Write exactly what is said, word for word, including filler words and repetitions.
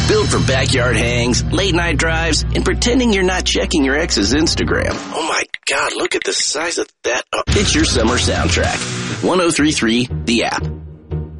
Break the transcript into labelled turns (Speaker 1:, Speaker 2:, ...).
Speaker 1: Built for backyard hangs, late night drives, and pretending you're not checking your ex's Instagram. Oh my God, look at the size of that. Oh, it's your summer soundtrack. ten thirty-three, the app.